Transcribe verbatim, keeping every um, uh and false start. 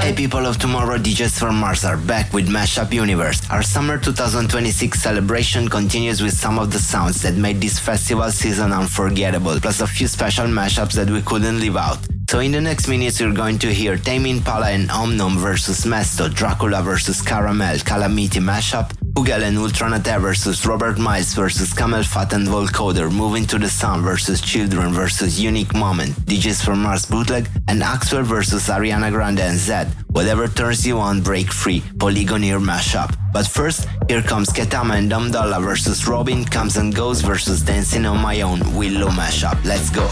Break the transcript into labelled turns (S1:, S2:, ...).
S1: Hey people of tomorrow, D Js from Mars are back with Mashup Universe. Our summer twenty twenty-six celebration continues with some of the sounds that made this festival season unforgettable, plus a few special mashups that we couldn't leave out. So in the next minutes you're going to hear Tame Impala and Omnum versus Mesto, Dracula versus Caramel, Calamity mashup, Hugel and Ultranate versus Robert Miles versus Camel Fat and Volcoder, Moving to the Sun versus Children versus Unique Moment, D Js from Mars bootleg, and Axwell versus Ariana Grande and Zed, Whatever Turns You On, Break Free, Polygoneer mashup. But first, here comes Ketama and Dum Dollar versus Robin, Comes and Goes versus Dancing on My Own, Willow mashup. Let's go.